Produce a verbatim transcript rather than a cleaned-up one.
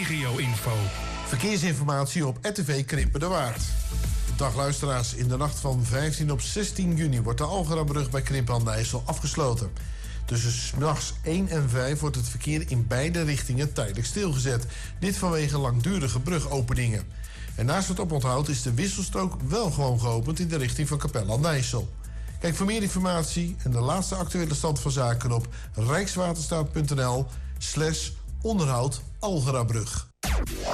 regio-info. Verkeersinformatie op R T V Krimpen de Waard. Dag luisteraars, in de nacht van vijftien op zestien juni wordt de Algerabrug bij Krimpen aan de IJssel afgesloten. Tussen 's nachts één en vijf wordt het verkeer in beide richtingen tijdelijk stilgezet. Dit vanwege langdurige brugopeningen. En naast het oponthoud is de wisselstrook wel gewoon geopend in de richting van Capelle aan de IJssel. Kijk voor meer informatie en de laatste actuele stand van zaken op rijkswaterstaat punt n l slash onderhoud Algerabrug.